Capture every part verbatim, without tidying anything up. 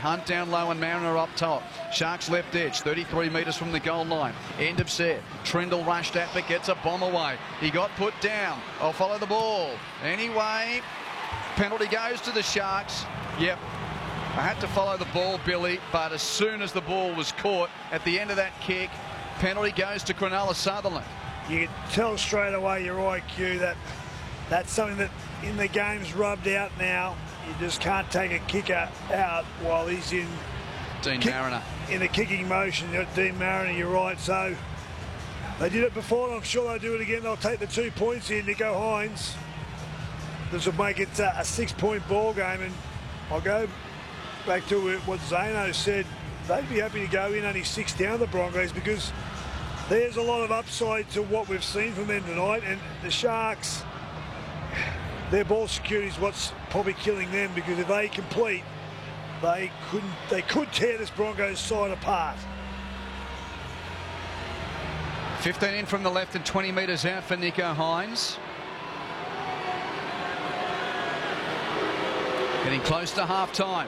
Hunt down low and Mariner up top. Sharks left edge, thirty-three metres from the goal line. End of set. Trindle rushed at but gets a bomb away. He got put down. I'll follow the ball. Anyway, penalty goes to the Sharks. Yep. I had to follow the ball, Billy, but as soon as the ball was caught at the end of that kick, penalty goes to Cronulla Sutherland. You can tell straight away your I Q that that's something that in the game's rubbed out now. You just can't take a kicker out while he's in Dean kick, Mariner. in a kicking motion. You're Dean Mariner, you're right. So they did it before, and I'm sure they'll do it again. They'll take the two points here, Nicho Hynes. This will make it uh, a six-point ball game, and I'll go back to what Zano said. They'd be happy to go in only six down the Broncos, because there's a lot of upside to what we've seen from them tonight, and the Sharks, their ball security is what's probably killing them, because if they complete, they couldn't they could tear this Broncos side apart. fifteen in from the left and twenty metres out for Nicho Hynes. Getting close to half-time.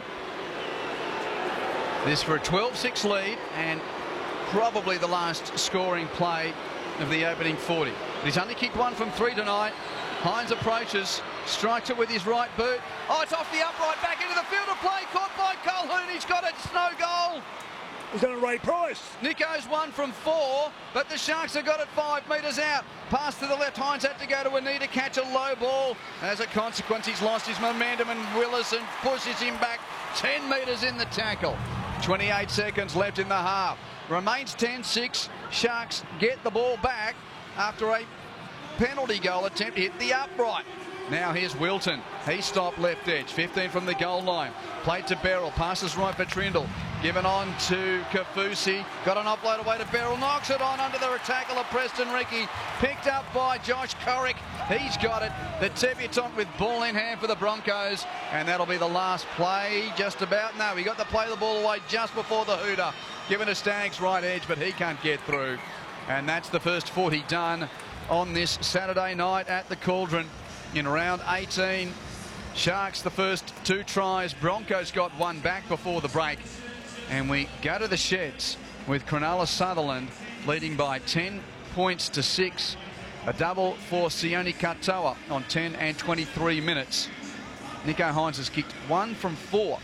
This for a twelve six lead, and probably the last scoring play of the opening forty. But he's only kicked one from three tonight. Hynes approaches, strikes it with his right boot. Oh, it's off the upright, back into the field of play, caught by Colquhoun. He's got it, it's no goal. He's done a Ray Price. Nicho's one from four, but the Sharks have got it five metres out. Pass to the left, Hynes had to go to Anita, catch a low ball. As a consequence, he's lost his momentum, and Willison pushes him back ten metres in the tackle. twenty-eight seconds left in the half. Remains ten six. Sharks get the ball back after a penalty goal attempt hit the upright. Now here's Wilton. He stopped left edge. fifteen from the goal line. Played to Beryl. Passes right for Trindle. Given on to Kaufusi. Got an offload away to Beryl. Knocks it on under the tackle of Preston Ricky. Picked up by Josh Corrick. He's got it. The debutant with ball in hand for the Broncos. And that'll be the last play just about. No, he got to play the ball away just before the hooter. Given to Staggs right edge, but he can't get through. And that's the first forty done on this Saturday night at the Cauldron in round eighteen. Sharks the first two tries. Broncos got one back before the break. And we go to the sheds with Cronulla Sutherland leading by ten points to six. A double for Sione Katoa on ten and twenty-three minutes. Nicho Hynes has kicked one from four.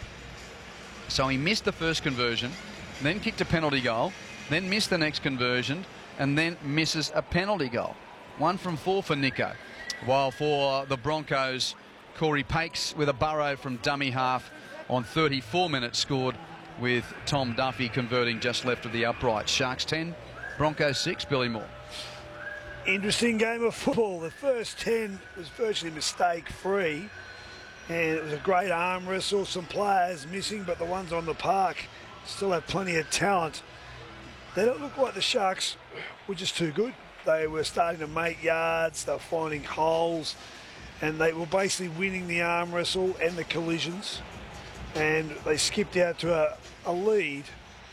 So he missed the first conversion, then kicked a penalty goal, then missed the next conversion, and then misses a penalty goal. One from four for Nicho. While for the Broncos, Corey Pakes with a burrow from dummy half on thirty-four minutes scored, with Tom Duffy converting just left of the upright. Sharks ten, Broncos six, Billy Moore. Interesting game of football. The first ten was virtually mistake-free, and it was a great arm wrestle. Some players missing, but the ones on the park still have plenty of talent. They don't look like the Sharks were just too good. They were starting to make yards, they were finding holes, and they were basically winning the arm wrestle and the collisions. And they skipped out to a, a lead.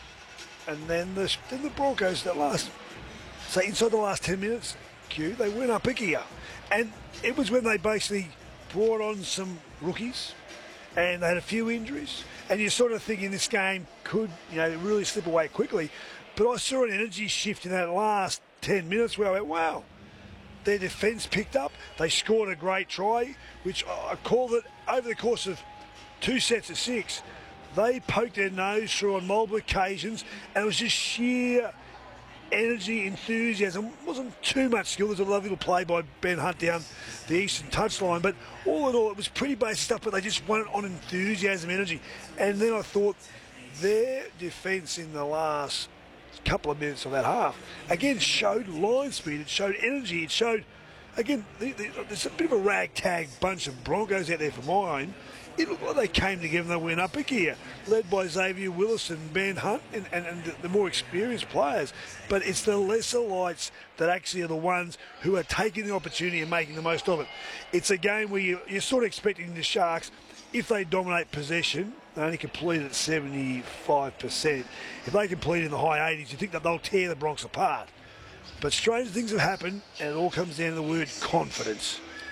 And then the, then the Broncos, that last, say inside the last ten minutes, Q, they went up a gear. And it was when they basically brought on some rookies, and they had a few injuries. And you're sort of thinking this game could, you know, really slip away quickly. But I saw an energy shift in that last ten minutes where I went, wow, their defence picked up. They scored a great try, which I called it over the course of two sets of six. They poked their nose through on multiple occasions, and it was just sheer energy, enthusiasm. It wasn't too much skill. There's a lovely little play by Ben Hunt down the eastern touchline, but all in all, it was pretty basic stuff, but they just won it on enthusiasm, energy. And then I thought their defence in the last couple of minutes of that half again showed line speed, it showed energy, it showed again the, the, there's a bit of a ragtag bunch of Broncos out there for mine. It looked like they came together and they went up a gear, led by Xavier Willis and Ben Hunt and, and, and the, the more experienced players. But it's the lesser lights that actually are the ones who are taking the opportunity and making the most of it. It's a game where you, you're sort of expecting the Sharks, if they dominate possession, they only complete at seventy-five percent. If they complete in the high eighties, you think that they'll tear the Bronx apart. But strange things have happened, and it all comes down to the word confidence.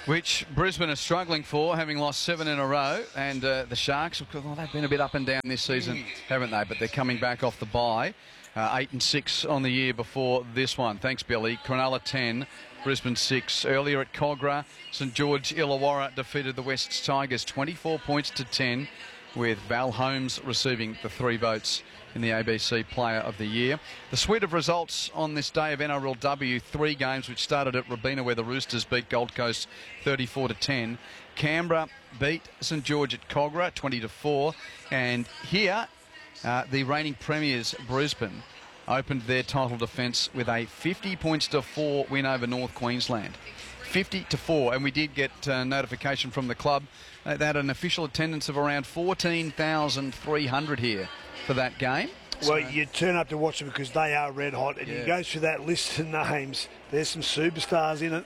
which Brisbane are struggling for, having lost seven in a row. And uh, the Sharks, well, they've been a bit up and down this season, haven't they? But they're coming back off the bye. Uh, eight and six on the year before this one. Thanks, Billy. Cronulla ten, Brisbane six. Earlier at Cogra, St George Illawarra defeated the Wests Tigers twenty-four points to ten, with Val Holmes receiving the three votes in the A B C Player of the Year. The suite of results on this day of N R L W, three games which started at Robina, where the Roosters beat Gold Coast thirty-four to ten. Canberra beat St George at Cogra twenty to four, and here uh, the reigning premiers Brisbane opened their title defence with a fifty points to four win over North Queensland. fifty to four, and we did get uh, notification from the club uh, that an official attendance of around fourteen thousand three hundred here for that game. Well, you turn up to watch them because they are red hot, and yeah. you go through that list of names. There's some superstars in it.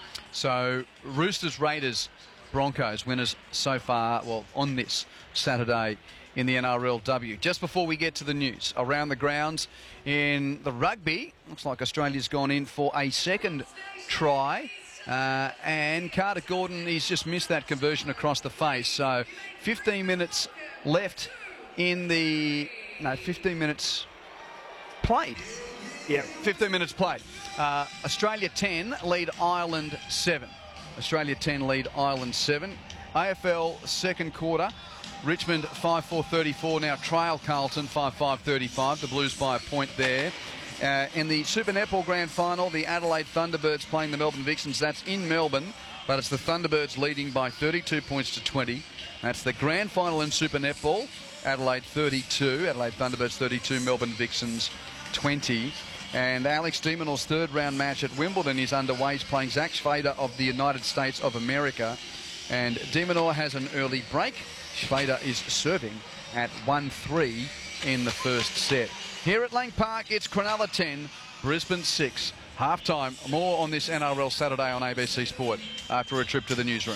So Roosters, Raiders, Broncos winners so far, well, on this Saturday in the N R L W. Just before we get to the news, around the grounds in the rugby, looks like Australia's gone in for a second try. Uh, and Carter Gordon, he's just missed that conversion across the face. So fifteen minutes left in the... No, fifteen minutes played. Yeah. fifteen minutes played. Uh, Australia ten, lead Ireland seven. Australia ten, lead Ireland seven. A F L second quarter. Richmond five four thirty-four now trail Carlton five five thirty-five. The Blues by a point there. Uh, in the Super Netball Grand Final, the Adelaide Thunderbirds playing the Melbourne Vixens. That's in Melbourne, but it's the Thunderbirds leading by thirty-two points to twenty. That's the Grand Final in Super Netball. Adelaide thirty-two, Adelaide Thunderbirds thirty-two, Melbourne Vixens twenty. And Alex de Minaur's third round match at Wimbledon is underway. He's playing Zach Schwader of the United States of America. And de Minaur has an early break. Schwader is serving at one three in the first set. Here at Lang Park, it's Cronulla ten, Brisbane six. Half-time. More on this N R L Saturday on A B C Sport after a trip to the newsroom.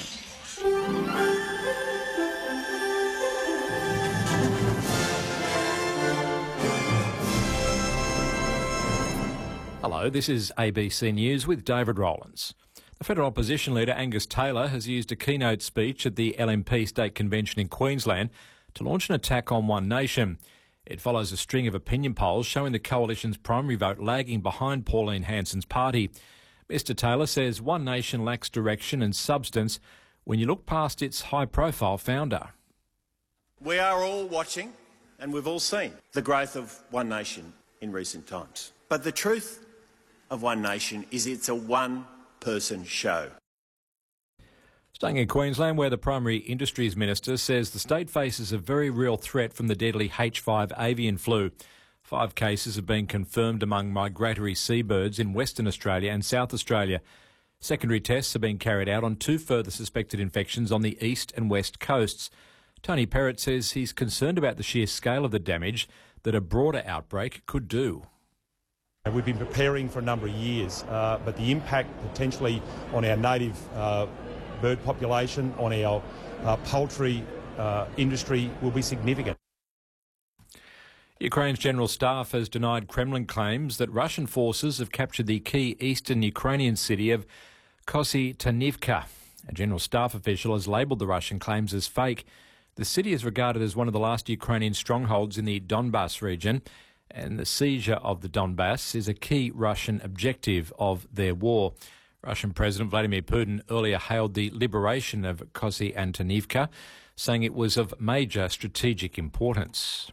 Hello, this is A B C News with David Rowlands. The federal opposition leader Angus Taylor has used a keynote speech at the L N P State Convention in Queensland to launch an attack on One Nation. It follows a string of opinion polls showing the coalition's primary vote lagging behind Pauline Hanson's party. Mister Taylor says One Nation lacks direction and substance when you look past its high-profile founder. We are all watching, and we've all seen, the growth of One Nation in recent times. But the truth of One Nation is it's a one-person show. Staying in Queensland, where the Primary Industries Minister says the state faces a very real threat from the deadly H five avian flu. Five cases have been confirmed among migratory seabirds in Western Australia and South Australia. Secondary tests have been carried out on two further suspected infections on the east and west coasts. Tony Perrott says he's concerned about the sheer scale of the damage that a broader outbreak could do. We've been preparing for a number of years, uh, but the impact potentially on our native uh, bird population, on our uh, poultry uh, industry will be significant. Ukraine's general staff has denied Kremlin claims that Russian forces have captured the key eastern Ukrainian city of Kostyantynivka. A general staff official has labelled the Russian claims as fake. The city is regarded as one of the last Ukrainian strongholds in the Donbas region, and the seizure of the Donbass is a key Russian objective of their war. Russian President Vladimir Putin earlier hailed the liberation of Kostyantynivka, saying it was of major strategic importance.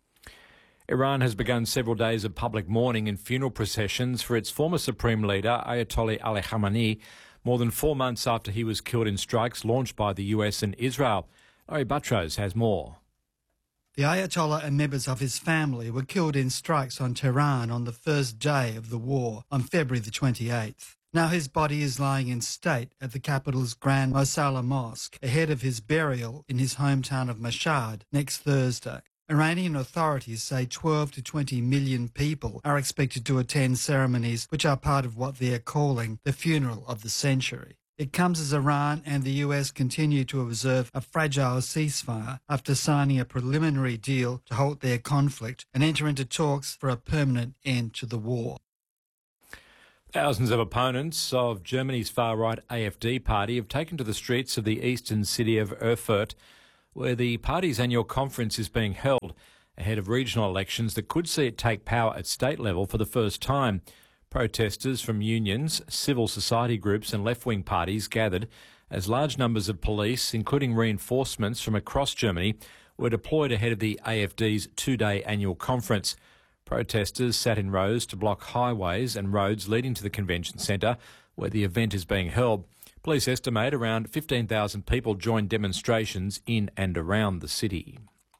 Iran has begun several days of public mourning and funeral processions for its former supreme leader, Ayatollah Ali Khamenei, more than four months after he was killed in strikes launched by the U S and Israel. Ari Buttrose has more. The Ayatollah and members of his family were killed in strikes on Tehran on the first day of the war, on February the twenty-eighth. Now his body is lying in state at the capital's Grand Mosala Mosque, ahead of his burial in his hometown of Mashhad next Thursday. Iranian authorities say twelve to twenty million people are expected to attend ceremonies which are part of what they are calling the funeral of the century. It comes as Iran and the U S continue to observe a fragile ceasefire after signing a preliminary deal to halt their conflict and enter into talks for a permanent end to the war. Thousands of opponents of Germany's far-right A F D party have taken to the streets of the eastern city of Erfurt, where the party's annual conference is being held ahead of regional elections that could see it take power at state level for the first time. Protesters from unions, civil society groups and left-wing parties gathered as large numbers of police, including reinforcements from across Germany, were deployed ahead of the A F D's two-day annual conference. Protesters sat in rows to block highways and roads leading to the convention centre where the event is being held. Police estimate around fifteen thousand people joined demonstrations in and around the city.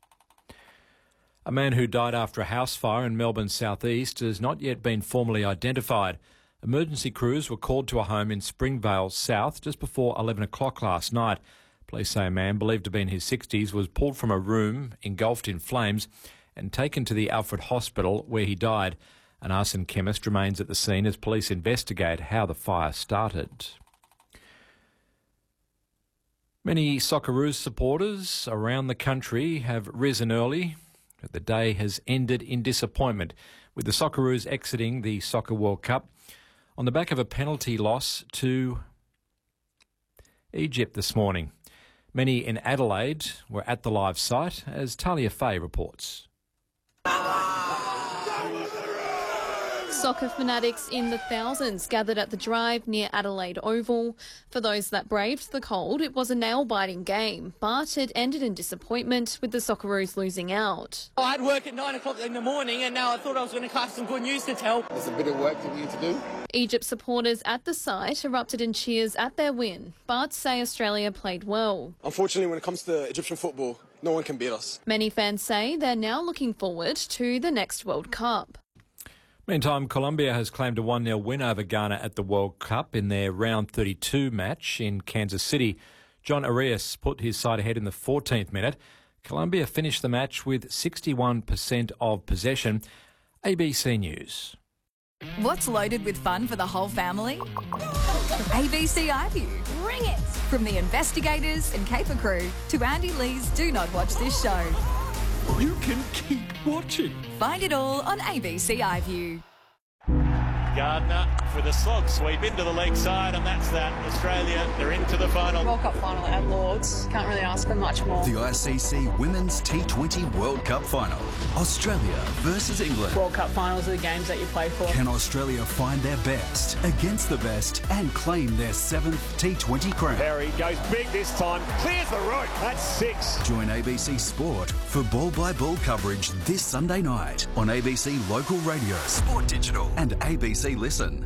A man who died after a house fire in Melbourne's southeast has not yet been formally identified. Emergency crews were called to a home in Springvale South just before eleven o'clock last night. Police say a man believed to be in his sixties was pulled from a room engulfed in flames and taken to the Alfred Hospital where he died. An arson chemist remains at the scene as police investigate how the fire started. Many Socceroos supporters around the country have risen early, but the day has ended in disappointment, with the Socceroos exiting the Soccer World Cup on the back of a penalty loss to Egypt this morning. Many in Adelaide were at the live site, as Talia Fay reports. Soccer fanatics in the thousands gathered at the drive near Adelaide Oval. For those that braved the cold, it was a nail-biting game, but it ended in disappointment with the Socceroos losing out. I had work at nine o'clock in the morning and now I thought I was going to have some good news to tell. There's a bit of work that we need to do. Egypt supporters at the site erupted in cheers at their win, but say Australia played well. Unfortunately, when it comes to Egyptian football, no one can beat us. Many fans say they're now looking forward to the next World Cup. Meantime, Colombia has claimed a one nil win over Ghana at the World Cup in their round thirty-two match in Kansas City. John Arias put his side ahead in the fourteenth minute. Colombia finished the match with sixty-one percent of possession. A B C News. What's loaded with fun for the whole family? A B C iView. Bring it! From the investigators and caper crew to Andy Lee's Do Not Watch This Show. You can keep watching. Find it all on A B C iView. Gardner for the slog sweep into the leg side, and that's that. Australia, they're into the final. World Cup final at Lords. Can't really ask for much more. The I C C Women's T twenty World Cup final. Australia versus England. World Cup finals are the games that you play for. Can Australia find their best against the best and claim their seventh T twenty crown? Perry goes big this time. Clears the road. That's six. Join A B C Sport for ball-by-ball coverage this Sunday night on A B C Local Radio, Sport Digital and A B C Listen.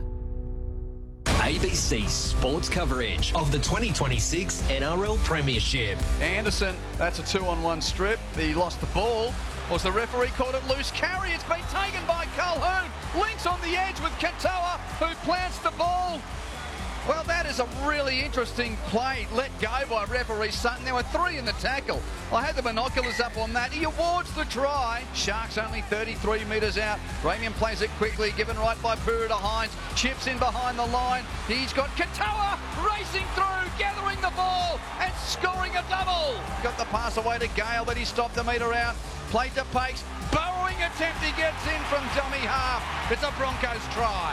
A B C Sports coverage of the twenty twenty-six N R L Premiership. Anderson, that's a two-on-one strip. He lost the ball. Was the referee called it loose carry? It's been taken by Calhoun. Links on the edge with Katoa, who plants the ball. Well, that is a really interesting play let go by referee Sutton. There were three in the tackle. I had the binoculars up on that. He awards the try. Sharks only thirty-three metres out. Ramian plays it quickly, given right by Puru to Hines. Chips in behind the line. He's got Katoa racing through, gathering the ball and scoring a double. Got the pass away to Gale, but he stopped the metre out. Played to Pace. Burrowing attempt. He gets in from dummy half. It's a Broncos try.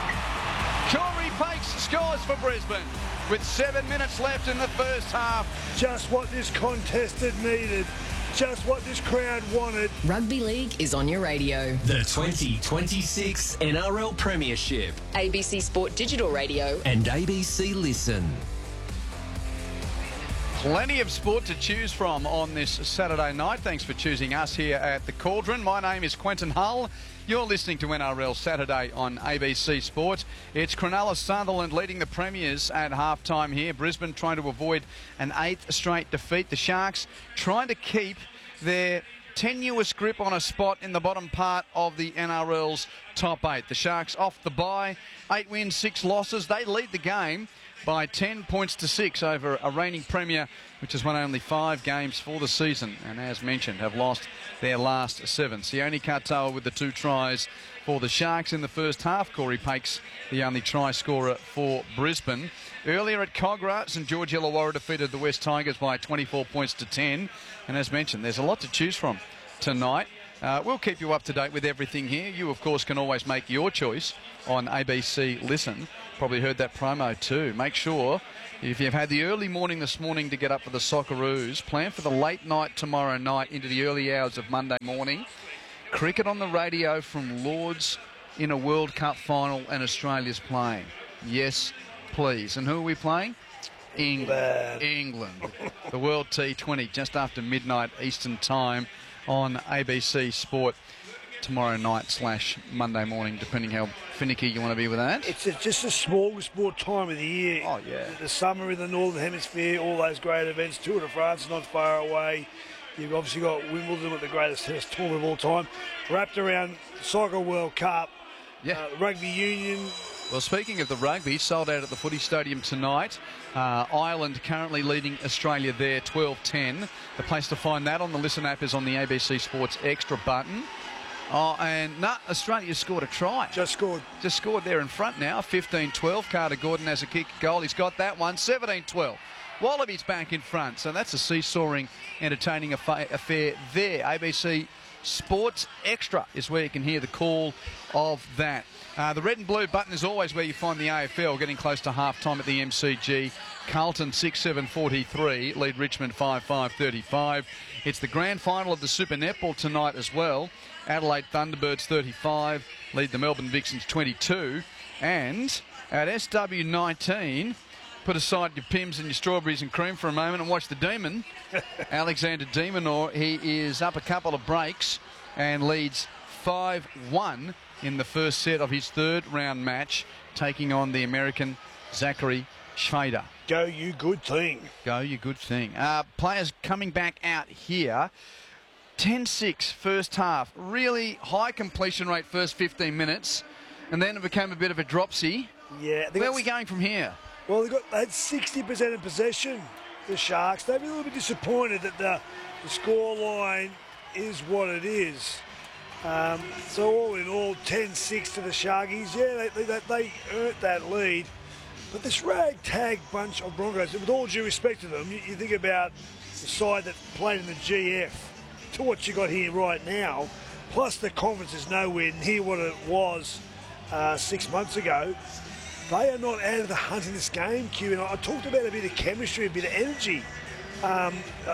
Corey Pace scores for Brisbane with seven minutes left in the first half. Just what this contest had needed. Just what this crowd wanted. Rugby League is on your radio. The twenty twenty-six N R L Premiership. A B C Sport Digital Radio and A B C Listen. Plenty of sport to choose from on this Saturday night. Thanks for choosing us here at the Cauldron. My name is Quentin Hull. You're listening to N R L Saturday on A B C Sport. It's Cronulla Sutherland leading the Premiers at halftime here. Brisbane trying to avoid an eighth straight defeat. The Sharks trying to keep their tenuous grip on a spot in the bottom part of the N R L's top eight. The Sharks off the bye, eight wins, six losses. They lead the game by ten points to six over a reigning Premier, which has won only five games for the season, and as mentioned, have lost their last seven. Sione Katoa with the two tries for the Sharks in the first half. Corey Pace, the only try scorer for Brisbane. Earlier at Cogra, St George Illawarra defeated the West Tigers by twenty-four points to ten. And as mentioned, there's a lot to choose from tonight. Uh, we'll keep you up to date with everything here. You, of course, can always make your choice on A B C Listen. Probably heard that promo too. Make sure, if you've had the early morning this morning to get up for the Socceroos, plan for the late night tomorrow night into the early hours of Monday morning. Cricket on the radio from Lords in a World Cup final, and Australia's playing. Yes, please. And who are we playing? England. England. The World T twenty just after midnight Eastern Time on A B C Sport tomorrow night slash Monday morning, depending how finicky you want to be with that. It's a, just a small sport time of the year. Oh, yeah. The summer in the Northern Hemisphere, all those great events. Tour de France not far away. You've obviously got Wimbledon with the greatest tennis tournament of all time. Wrapped around Soccer World Cup. Yeah. Uh, rugby union. Well, speaking of the rugby, sold out at the Footy Stadium tonight. Uh, Ireland currently leading Australia there, twelve ten. The place to find that on the Listen app is on the A B C Sports Extra button. Oh, and nah, Australia scored a try. Just scored. Just scored there in front now, fifteen twelve. Carter Gordon has a kick goal. He's got that one, seventeen twelve. Wallabies back in front, so that's a seesawing, entertaining affair there. A B C Sports Extra is where you can hear the call of that. Uh, the red and blue button is always where you find the A F L, getting close to half-time at the M C G. Carlton six seven forty-three, lead Richmond five five thirty-five. It's the grand final of the Super Netball tonight as well. Adelaide Thunderbirds thirty-five, lead the Melbourne Vixens twenty-two. And at S W nineteen, put aside your Pims and your strawberries and cream for a moment and watch the Demon. Alexander Demonor, he is up a couple of breaks and leads five one in the first set of his third round match, taking on the American Zachary Schrader. Go you good thing. Go you good thing. Uh, players coming back out here. ten six first half. Really high completion rate first fifteen minutes. And then it became a bit of a dropsy. Yeah. Where are we going from here? Well, they got they had sixty percent of possession, the Sharks. They've been a little bit disappointed that the, the score line is what it is. Um, so all in all, ten six to the Sharkies. Yeah, they, they, they earned that lead. But this ragtag bunch of Broncos, with all due respect to them, you, you think about the side that played in the G F to what you got here right now, plus the conference is nowhere near what it was uh, six months ago. They are not out of the hunt in this game, Q. And I talked about a bit of chemistry, a bit of energy. Um,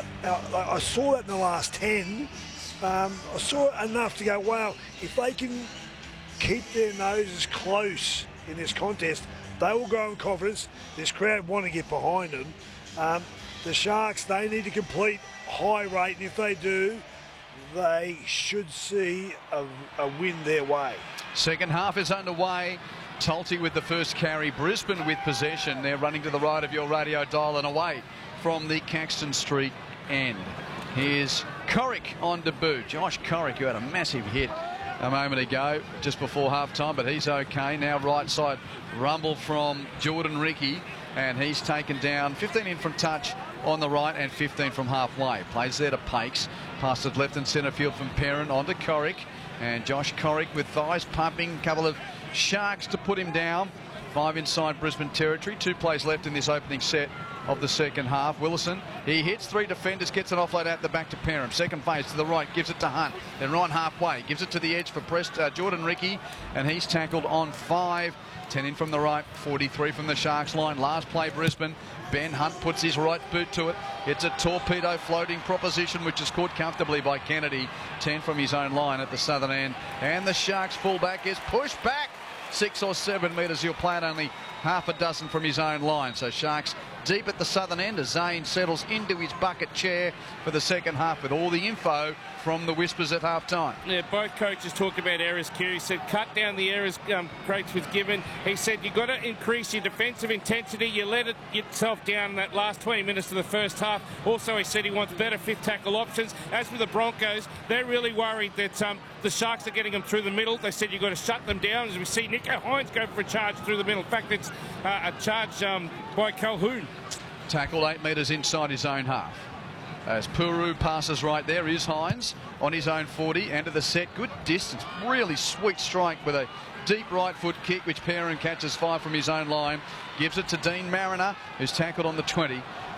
I, I saw that in the last ten. Um, I saw it enough to go, wow, if they can keep their noses close in this contest, they will grow in confidence. This crowd want to get behind them. Um, the Sharks, they need to complete high rate, and if they do, they should see a, a win their way. Second half is underway. Tulty with the first carry. Brisbane with possession. They're running to the right of your radio dial and away from the Caxton Street end. Here's Corrick on debut. Josh Corrick, who had a massive hit a moment ago, just before half-time, but he's okay. Now right side rumble from Jordan Ricky, and he's taken down. fifteen in from touch on the right and fifteen from halfway. Plays there to Pakes. Passes it left and centre field from Perrin onto Corrick. And Josh Corrick with thighs pumping. A couple of Sharks to put him down. Five inside Brisbane territory. Two plays left in this opening set of the second half. Willison, he hits three defenders, gets an offload out the back to Perham. Second phase to the right, gives it to Hunt. Then right halfway, gives it to the edge for Prest, uh, Jordan Ricky, and he's tackled on five. ten in from the right, forty-three from the Sharks line. Last play, Brisbane. Ben Hunt puts his right boot to it. It's a torpedo floating proposition, which is caught comfortably by Kennedy. ten from his own line at the southern end. And the Sharks fullback is pushed back six or seven metres. He'll play it only half a dozen from his own line. So Sharks deep at the southern end as Zane settles into his bucket chair for the second half with all the info from the Whispers at half-time. Yeah, both coaches talk about errors, Q. He said cut down the errors um, Craig was given. He said you've got to increase your defensive intensity. You let it yourself down in that last twenty minutes of the first half. Also, he said he wants better fifth tackle options. As for the Broncos, they're really worried that um, the Sharks are getting them through the middle. They said you've got to shut them down. As we see Nico Hines go for a charge through the middle. In fact, it's uh, a charge um, by Calhoun. Tackled eight metres inside his own half. As Puru passes right there is Hines on his own forty. End of the set. Good distance. Really sweet strike with a deep right foot kick, which Perrin catches five from his own line. Gives it to Dean Mariner, who's tackled on the twenty.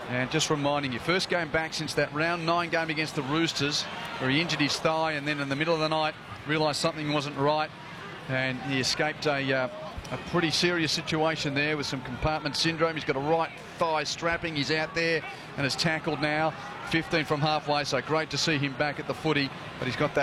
And just reminding you, first game back since that round nine game against the Roosters, where he injured his thigh and then in the middle of the night realised something wasn't right, and he escaped a, uh, a pretty serious situation there with some compartment syndrome. He's got a right thigh strapping. He's out there and is tackled now, fifteen from halfway, so great to see him back at the footy, but he's got that